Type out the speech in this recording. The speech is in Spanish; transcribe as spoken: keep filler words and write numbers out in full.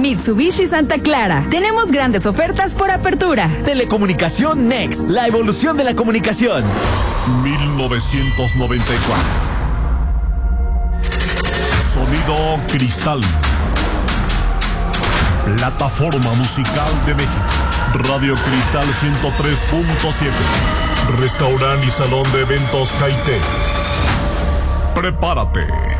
Mitsubishi Santa Clara. Tenemos grandes ofertas por apertura. Telecomunicación Next, la evolución de la comunicación. mil novecientos noventa y cuatro. Sonido Cristal. Plataforma musical de México. Radio Cristal ciento tres punto siete. Restaurante y salón de eventos Jaite. Prepárate